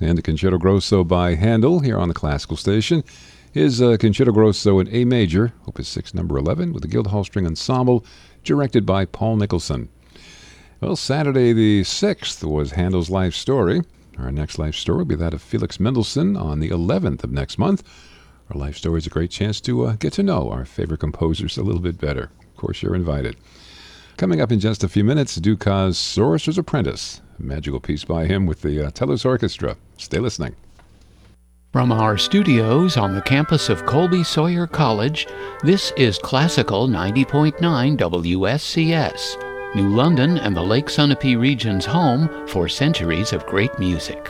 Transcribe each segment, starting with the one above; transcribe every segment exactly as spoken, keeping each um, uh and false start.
and the Concerto Grosso by Handel here on the Classical Station. His uh, Concerto Grosso in A major, Opus six, number eleven, with the Guildhall String Ensemble, directed by Paul Nicholson. Well, Saturday the sixth was Handel's life story. Our next life story will be that of Felix Mendelssohn on the eleventh of next month. Our life story is a great chance to uh, get to know our favorite composers a little bit better. Of course, you're invited. Coming up in just a few minutes, Dukas' Sorcerer's Apprentice, a magical piece by him with the uh, Tellus Orchestra. Stay listening. From our studios on the campus of Colby Sawyer College, this is Classical ninety point nine W S C S, New London and the Lake Sunapee region's home for centuries of great music.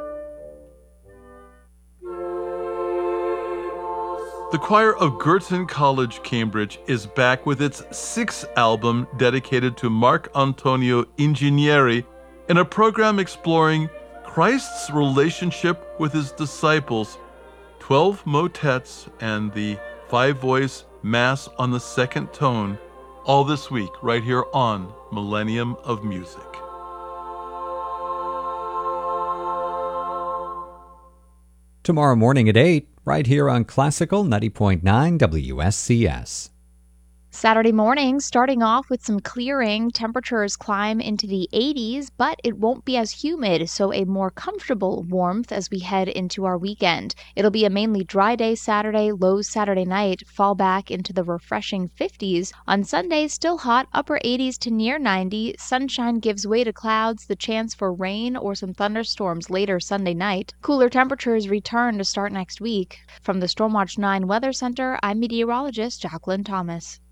The choir of Girton College, Cambridge is back with its sixth album dedicated to Marc Antonio Ingegneri in a program exploring Christ's relationship with his disciples, twelve motets, and the five-voice Mass on the second tone, all this week right here on Millennium of Music. Tomorrow morning at eight, right here on Classical ninety point nine W S C S. Saturday morning, starting off with some clearing. Temperatures climb into the eighties, but it won't be as humid, so a more comfortable warmth as we head into our weekend. It'll be a mainly dry day Saturday, lows Saturday night, fall back into the refreshing fifties. On Sunday, still hot, upper eighties to near ninety. Sunshine gives way to clouds, the chance for rain or some thunderstorms later Sunday night. Cooler temperatures return to start next week. From the Stormwatch nine Weather Center, I'm meteorologist Jacqueline Thomas.